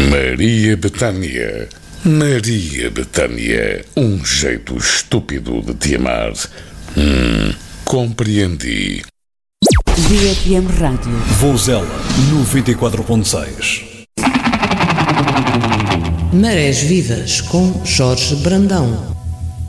Maria Bethânia. Maria Bethânia, um jeito estúpido de te amar. Compreendi. ZFM Rádio. Vozela 94.6. Marés Vivas com Jorge Brandão.